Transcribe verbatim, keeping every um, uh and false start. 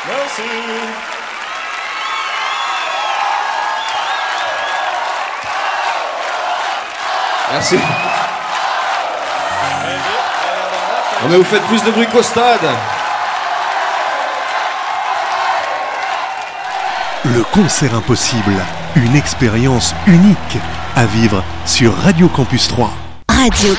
Merci. Merci. Non mais vous faites plus de bruit qu'au stade. Le concert impossible, une expérience unique à vivre sur Radio Campus trois. Radio